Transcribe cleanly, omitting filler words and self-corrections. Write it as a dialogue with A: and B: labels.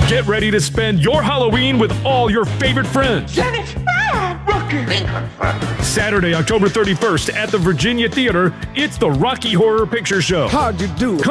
A: Get ready to spend your Halloween with all your favorite friends.
B: Janet! Ah, Rocky!
A: Saturday, October 31st at the Virginia Theater, it's the Rocky Horror Picture Show.
C: How'd you do?